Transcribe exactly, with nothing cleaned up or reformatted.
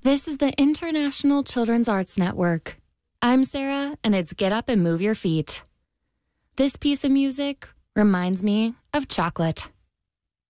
This is the International Children's Arts Network. I'm Sarah, and it's Get Up and Move Your Feet. This piece of music reminds me of chocolate.